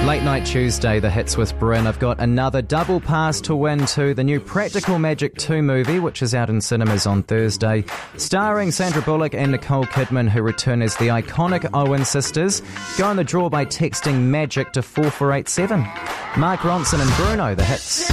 Late Night Tuesday, the hits with Bryn. I've got another double pass to win to the new Practical Magic 2 movie, which is out in cinemas on Thursday, starring Sandra Bullock and Nicole Kidman, who return as the iconic Owen sisters. Go in the draw by texting MAGIC to 4487. Mark Ronson and Bruno, the hits.